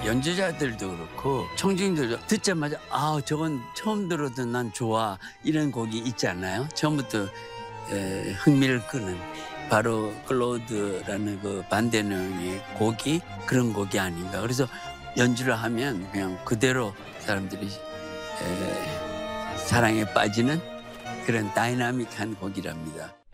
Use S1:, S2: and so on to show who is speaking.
S1: 연주자들도 그렇고 청중들도 듣자마자 아 저건 처음 들어도 난 좋아 이런 곡이 있지 않아요? 처음부터 흥미를 끄는 바로 클로드라는 그 반대명의 곡이 그런 곡이 아닌가. 그래서 연주를 하면 그냥 그대로 사람들이 사랑에 빠지는 그런 다이나믹한 곡이랍니다.